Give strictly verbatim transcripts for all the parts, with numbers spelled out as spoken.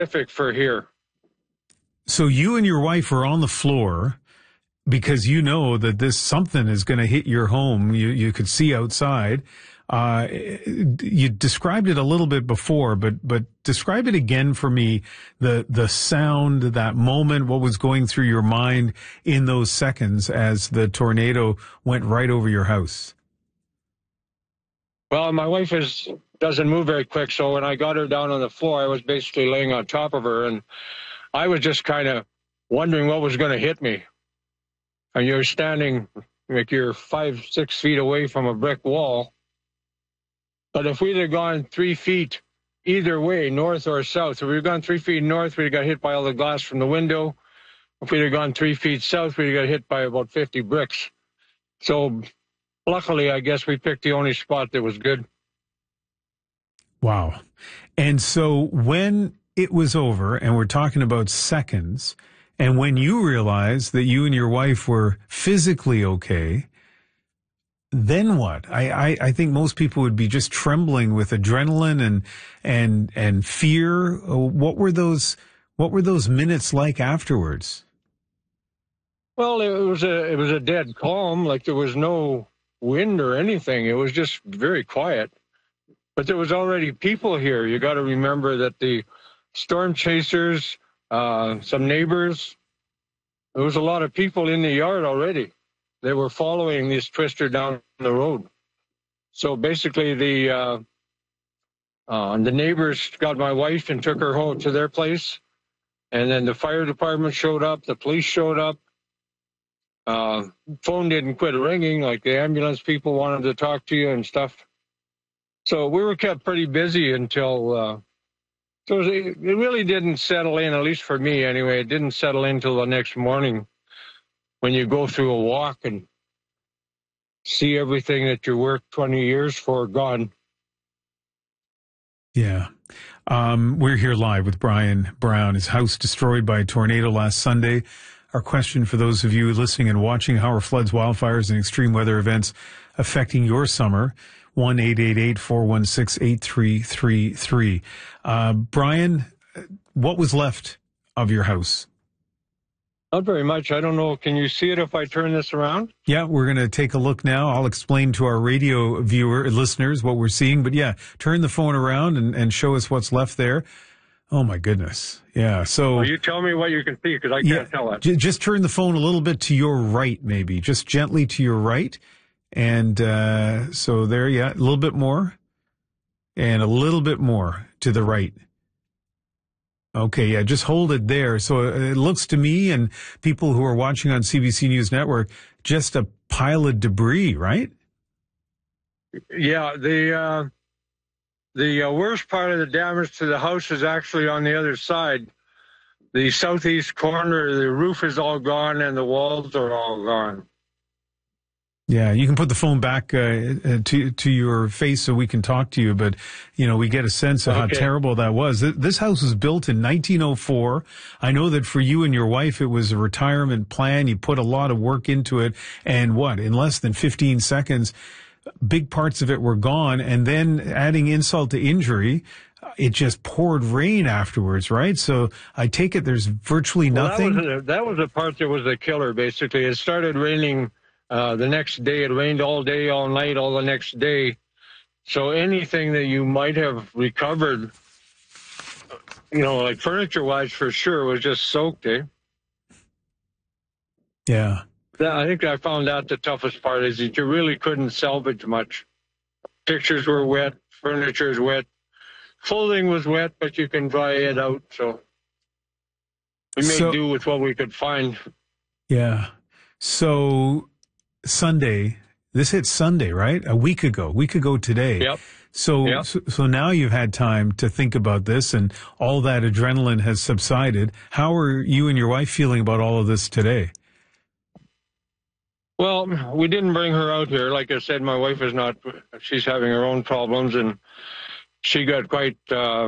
Terrific for here. So you and your wife are on the floor because you know that this something is going to hit your home. You you could see outside. Uh, you described it a little bit before, but but describe it again for me. The the sound, that moment, what was going through your mind in those seconds as the tornado went right over your house. Well, my wife is doesn't move very quick, so when I got her down on the floor, I was basically laying on top of her, and I was just kind of wondering what was going to hit me. And you're standing like you're five, six feet away from a brick wall. But if we'd have gone three feet either way, north or south, if we'd have gone three feet north, we'd have got hit by all the glass from the window. If we'd have gone three feet south, we'd have got hit by about fifty bricks. So luckily, I guess we picked the only spot that was good. Wow. And so when it was over, and we're talking about seconds, and when you realized that you and your wife were physically okay, then what? I, I, I think most people would be just trembling with adrenaline and and and fear. What were those what were those minutes like afterwards? Well, it was a it was a dead calm, like there was no wind or anything. It was just very quiet. But there was already people here. You got to remember that the storm chasers, uh, some neighbors, there was a lot of people in the yard already. They were following this twister down the road. So basically the uh, uh, the neighbors got my wife and took her home to their place. And then the fire department showed up. The police showed up. Uh, phone didn't quit ringing. Like the ambulance people wanted to talk to you and stuff. So we were kept pretty busy until, uh, so it really didn't settle in, at least for me anyway. It didn't settle in until the next morning when you go through a walk and see everything that you worked twenty years for gone. Yeah. Um, we're here live with Brian Brown. His house destroyed by a tornado last Sunday. Our question for those of you listening and watching, how are floods, wildfires, and extreme weather events affecting your summer? one eight eight eight, four one six, eight three three three. Uh, Brian, what was left of your house? Not very much. I don't know. Can you see it if I turn this around? Yeah, we're going to take a look now. I'll explain to our radio viewer listeners what we're seeing. But yeah, turn the phone around and, and show us what's left there. Oh, my goodness. Yeah. So well, you tell me what you can see because I can't yeah, tell it. J- just turn the phone a little bit to your right, maybe. Just gently to your right. And uh, so there, yeah, a little bit more. And a little bit more to the right. Okay, yeah, just hold it there. So it looks to me and people who are watching on C B C News Network, just a pile of debris, right? Yeah, the uh, the uh, worst part of the damage to the house is actually on the other side. The southeast corner, the roof is all gone and the walls are all gone. Yeah, you can put the phone back uh, to to your face so we can talk to you, but, you know, we get a sense of okay. how terrible that was. This house was built in nineteen oh four. I know that for you and your wife, it was a retirement plan. You put a lot of work into it, and what, in less than fifteen seconds, big parts of it were gone, and then adding insult to injury, it just poured rain afterwards, right? So I take it there's virtually nothing. Well, that was a, that was the part that was the killer, basically. It started raining Uh, the next day. It rained all day, all night, all the next day. So anything that you might have recovered, you know, like furniture-wise for sure, was just soaked, eh? Yeah. I think I found out the toughest part is that you really couldn't salvage much. Pictures were wet, furniture is wet, clothing was wet, but you can dry it out. So we made so, do with what we could find. Yeah. So Sunday, this hit Sunday, right? A week ago, a week ago today. Yep. So, yep. so, so now you've had time to think about this and all that adrenaline has subsided. How are you and your wife feeling about all of this today? Well, we didn't bring her out here. Like I said, my wife is not, she's having her own problems, and she got quite, uh,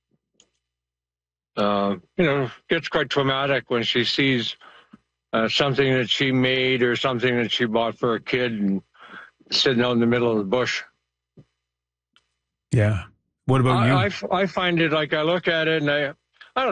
uh, you know, gets quite traumatic when she sees Uh, something that she made or something that she bought for a kid and sitting out in the middle of the bush. Yeah. What about I, you? I, I find it like I look at it and I,